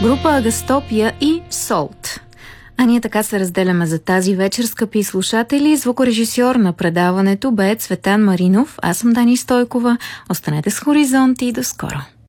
Група Агастопия и Солт. А ние така се разделяме за тази вечер, скъпи слушатели. Звукорежисьор на предаването бе Цветан Маринов. Аз съм Дани Стойкова. Останете с Хоризонт и до скоро.